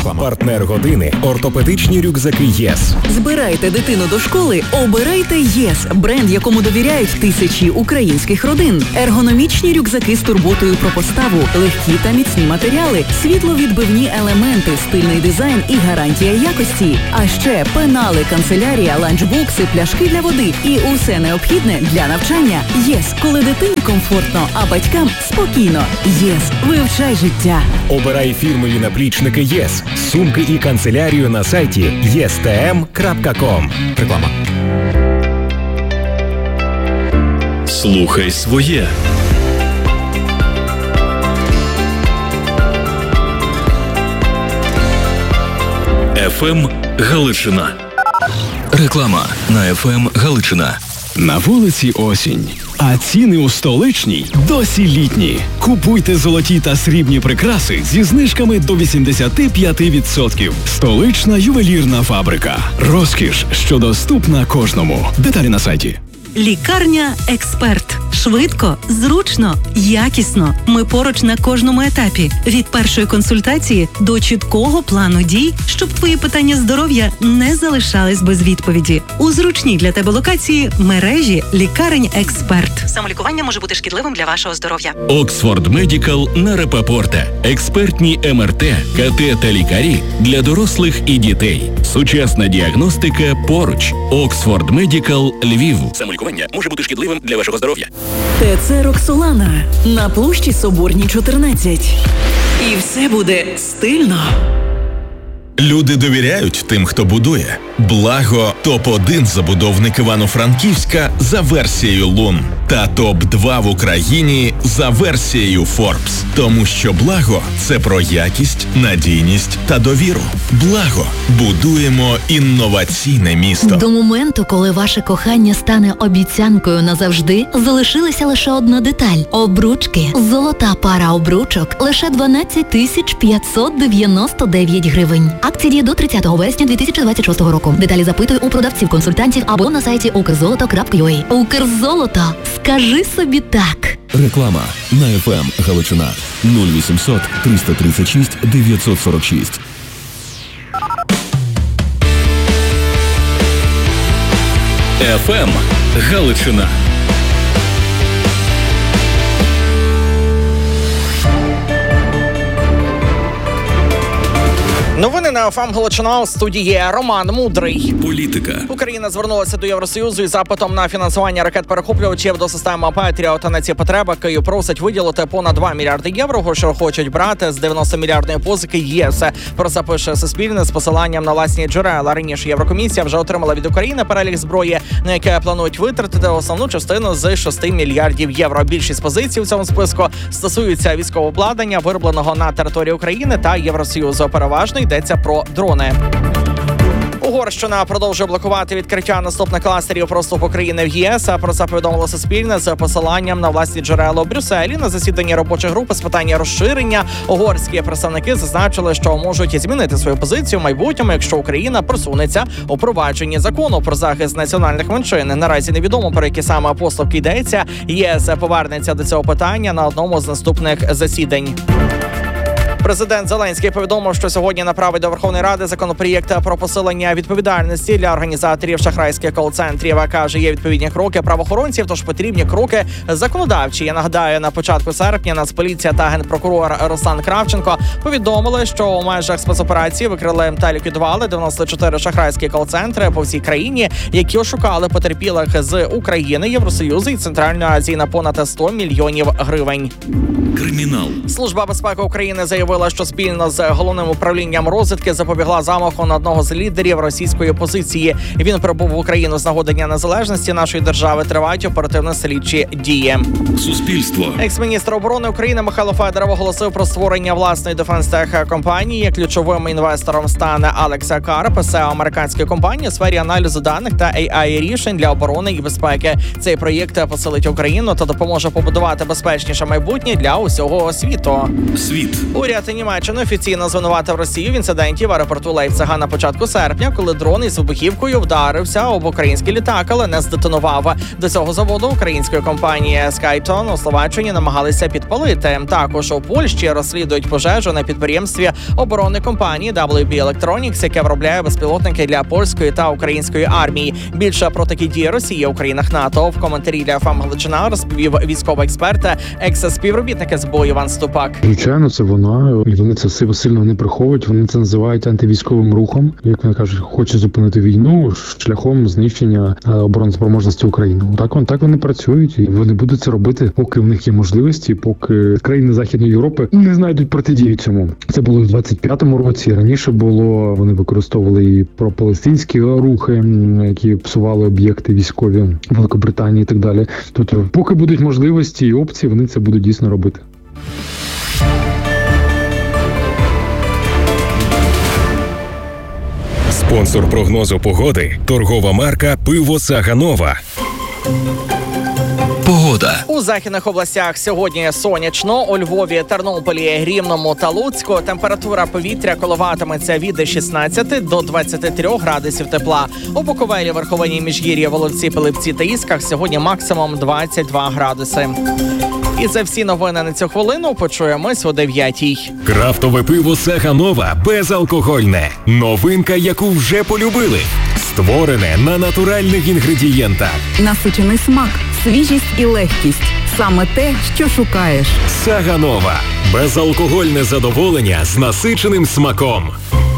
Партнер години – ортопедичні рюкзаки ЄС. Збирайте дитину до школи, обирайте ЄС, бренд, якому довіряють тисячі українських родин. Ергономічні рюкзаки з турботою про поставу, легкі та міцні матеріали, світловідбивні елементи, стильний дизайн і гарантія якості. А ще пенали, канцелярія, ланчбокси, пляшки для води і усе необхідне для навчання. ЄС, коли дитині комфортно, а батькам спокійно. ЄС, вивчай життя. Обирай фірмові наплічники ЄС, сумки і канцелярію на сайті єстм.ком. Реклама. Слухай своє. ФМ Галичина. Реклама на ФМ Галичина. На вулиці осінь, а ціни у столичній досі літні. Купуйте золоті та срібні прикраси зі знижками до 85%. Столична ювелірна фабрика. Розкіш, що доступна кожному. Деталі на сайті. Лікарня «Експерт». Швидко, зручно, якісно. Ми поруч на кожному етапі. Від першої консультації до чіткого плану дій, щоб твої питання здоров'я не залишались без відповіді. У зручній для тебе локації мережі лікарень «Експерт». Самолікування може бути шкідливим для вашого здоров'я. Оксфорд Медикал на Репапорте. Експертні МРТ, КТ та лікарі для дорослих і дітей. Сучасна діагностика поруч. Оксфорд Медикал Львів. Самолікування може бути шкідливим для вашого здоров'я. ТЦ «Роксолана» на площі Соборній, 14. І все буде стильно. Люди довіряють тим, хто будує. Благо – топ-1 забудовник Івано-Франківська за версією Лун. Та топ-2 в Україні за версією Forbes. Тому що Благо – це про якість, надійність та довіру. Благо – будуємо інноваційне місто. До моменту, коли ваше кохання стане обіцянкою назавжди, залишилася лише одна деталь – обручки. Золота пара обручок – лише 12 599 гривень. Акція діє до 30 вересня 2026 року. Деталі запитуй у продавців-консультантів або на сайті ukrzoloto.ua. Укрзолото. Скажи собі так. Реклама на ФМ Галичина 0800 336 946. ФМ Галичина. Новини на ФМ Галичина. У студії Роман Мудрий. Політика. Україна звернулася до Євросоюзу із запитом на фінансування ракет-перехоплювачів до системи Петріот. На ці потреби Київ просить виділити понад 2 мільярди євро, що хочуть брати з 90-мільярдної позики ЄС. Про це пише Суспільне з посиланням на власні джерела. Раніше Єврокомісія вже отримала від України перелік зброї, на яке планують витратити основну частину з 6 мільярдів євро. Більшість позицій у цьому списку стосуються військового обладнання, виробленого на території України та Євросоюзу. Переважно йдеться про дрони. Угорщина продовжує блокувати відкриття наступних кластерів про вступ України в ЄС. Про це повідомило Суспільне з посиланням на власні джерела у Брюсселі. На засіданні робочої групи з питання розширення угорські представники зазначили, що можуть змінити свою позицію в майбутньому, якщо Україна просунеться у провадженні закону про захист національних меншин. Наразі невідомо, про які саме поступки йдеться. ЄС повернеться до цього питання на одному з наступних засідань. Президент Зеленський повідомив, що сьогодні направить до Верховної Ради законопроєкт про посилення відповідальності для організаторів шахрайських кол-центрів. Каже, є відповідні кроки правоохоронців, тож потрібні кроки законодавчі. Я нагадаю, на початку серпня Нацполіція та генпрокурор Руслан Кравченко повідомили, що у межах спецоперації викрили та ліквідували 94 шахрайські кол-центри по всій країні, які ошукали потерпілих з України, Євросоюзу і Центральної Азії на понад 100 мільйонів гривень. Кримінал. Служба безпеки України заявила, що спільно з головним управлінням розвідки запобігла замаху на одного з лідерів російської опозиції. Він прибув в Україну з нагоди Дня Незалежності нашої держави. Тривають оперативно-слідчі дії. Суспільство. Екс-міністр оборони України Михайло Федоров оголосив про створення власної дефенс-тех-компанії. Ключовим інвестором стане Алекса Карп, SEO американської компанії у сфері аналізу даних та AI-рішень для оборони і безпеки. Цей проєкт посилить Україну та допоможе побудувати безпечніше майбутнє для усього світу. Світ. Уряд уряд Німеччини офіційно звинуватив Росію в інциденті в аеропорту Лейпцига на початку серпня, коли дрон із вибухівкою вдарився об український літак, але не здетонував. До цього заводу української компанії Skyton у Словаччині намагалися підпалити. Також у Польщі розслідують пожежу на підприємстві оборонної компанії WB Electronics, яке виробляє безпілотники для польської та української армії. Більше про такі дії Росії у країнах НАТО в коментарі для ФМ Галичина розповів військовий експерт, екс-співробітник СБУ Іван Ступак. Звичайно, це вона, і вони це сильно не приховують. Вони це називають антивійськовим рухом. Як вони кажуть, хочуть зупинити війну шляхом знищення обороноспроможності України. Так вони працюють, і вони будуть це робити, поки в них є можливості, поки країни Західної Європи не знайдуть протидії цьому. Це було в 25-му році. Раніше було, вони використовували і пропалестинські рухи, які псували об'єкти військові Великобританії і так далі. Тобто, поки будуть можливості і опції, вони це будуть дійсно робити. Спонсор прогнозу погоди – торгова марка «Пиво Саганова». Погода. У західних областях сьогодні сонячно. У Львові, Тернополі, Рівному та Луцьку температура повітря коливатиметься від 16 до 23 градусів тепла. У Буковелі, Верховині, Міжгір'ї, Воловці, Пилипці та Ісках сьогодні максимум 22 градуси. І це всі новини на цю хвилину. Почуємось о 9-й. Крафтове пиво Саганова безалкогольне. Новинка, яку вже полюбили. Створене на натуральних інгредієнтах. Насичений смак, свіжість і легкість. Саме те, що шукаєш. Саганова. Безалкогольне задоволення з насиченим смаком.